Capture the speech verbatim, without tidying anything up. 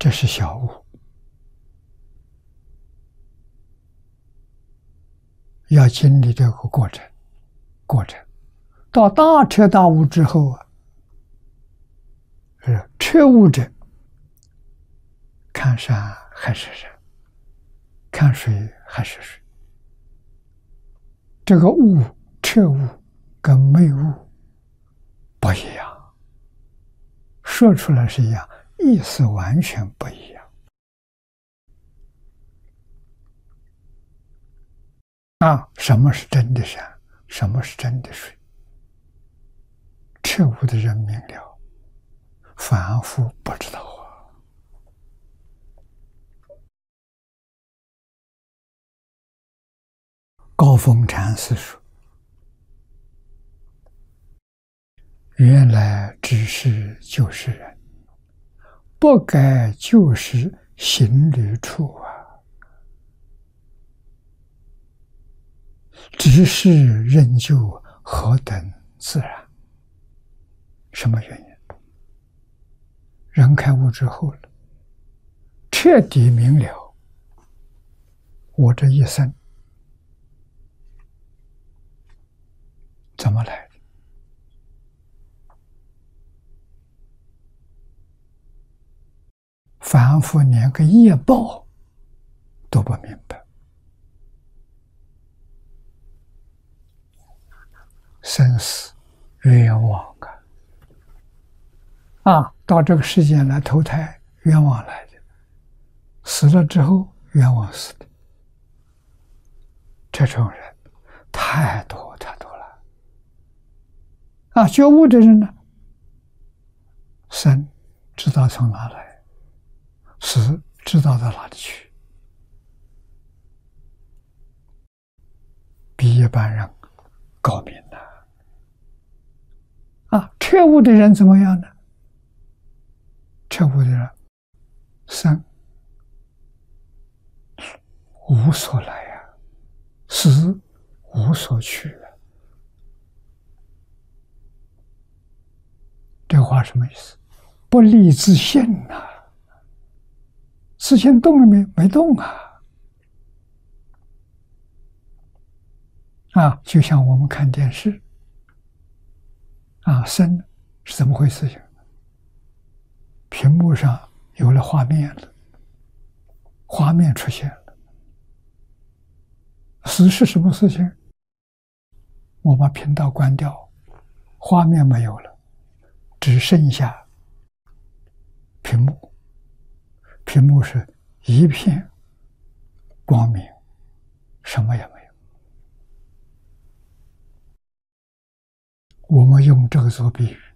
这是小悟。要经历这个过程，过程到大彻大悟之后啊，是彻悟者，看山还是山，看水还是水。这个悟彻悟跟没悟不一样，说出来是一样，意思完全不一样。啊，什么是真的山？什么是真的水？彻悟的人明了，凡夫不知道啊。高峰禅师说：“原来只是旧时人，不改旧时行旅处啊。只是仍旧何等自然。”什么原因？人开悟之后了，彻底明了，我这一生怎么来的？凡夫连个业报都不明白，生死冤枉啊！啊，到这个世界来投胎，冤枉来的；死了之后，冤枉死的。这种人太多太多了。啊，觉悟的人呢，生知道从哪来，死知道到哪里去，比一般人高明了。啊，彻悟的人怎么样呢？彻悟的人，生无所来呀、啊，死无所去啊。这话什么意思？不立自性呐、啊，自性动了没？没动啊！啊，就像我们看电视，啊，生是怎么回事情？屏幕上有了画面了，画面出现了。死是什么事情？我把频道关掉，画面没有了，只剩下屏幕，屏幕是一片光明，什么也没有。我们用这个做比喻，